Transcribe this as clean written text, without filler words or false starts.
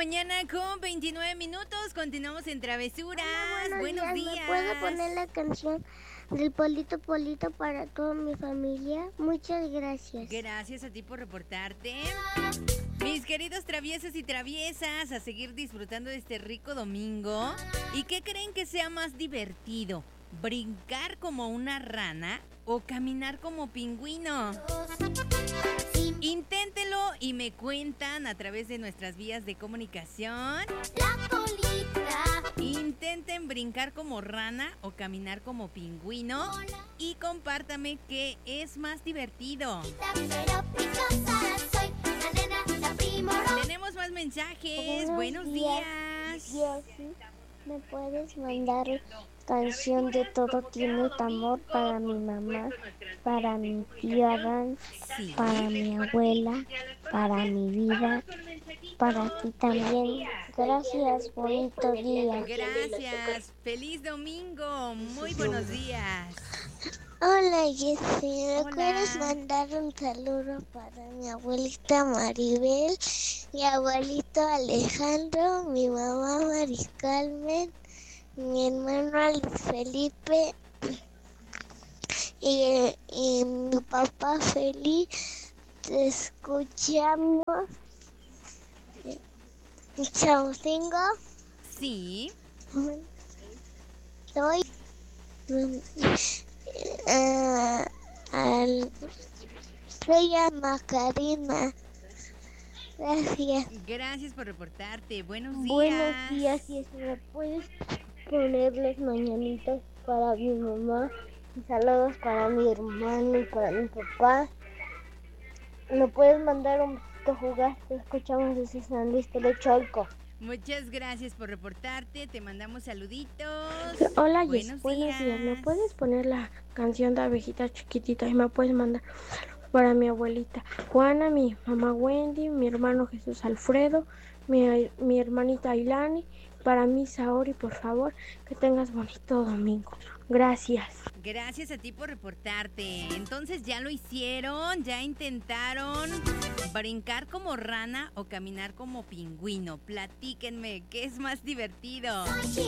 mañana con 29 minutos. Continuamos en Travesuras. Hola, buenos días. ¿Me puedo poner la canción del Polito Polito para toda mi familia? Muchas gracias. Gracias a ti por reportarte. Mis queridos traviesos y traviesas, a seguir disfrutando de este rico domingo. ¿Y qué creen que sea más divertido? ¿Brincar como una rana o caminar como pingüino? Inténtelo y me cuentan a través de nuestras vías de comunicación. La colita. Intenten brincar como rana o caminar como pingüino. Y compártame qué es más divertido. Tenemos más mensajes. Buenos días. Jessy, ¿me puedes mandar canción de Todo tiene amor para mi mamá, para mi tío Adán, Sí. para mi abuela, para mi vida, para ti también? Gracias, bonito día. Gracias. Feliz domingo. Muy buenos días. Hola, Jessy, ¿me Hola. puedes mandar un saludo para mi abuelita Maribel, mi abuelito Alejandro, mi mamá Mariscarmen, mi hermano Luis Felipe y mi papá Feliz? Te escuchamos. Chaucingo, Sí. soy soy a Macarena. Gracias. Gracias por reportarte. Buenos días. Buenos días, y me puedes poner las mañanitas para mi mamá y saludos para mi hermano y para mi papá. Me puedes mandar un besito jugar, te escuchamos desde San Luis Telecholco. Muchas gracias por reportarte. Te mandamos saluditos. Hola, Buenos buenos días. ¿Me días. puedes poner la canción de Abejita Chiquitita y me puedes mandar para mi abuelita Juana, mi mamá Wendy, mi hermano Jesús Alfredo, mi hermanita Ailani, para mí Saori, por favor, que tengas bonito domingo. Gracias. Gracias a ti por reportarte. Entonces, ¿ya lo hicieron? ¿Ya intentaron brincar como rana o caminar como pingüino? Platíquenme, ¿qué es más divertido?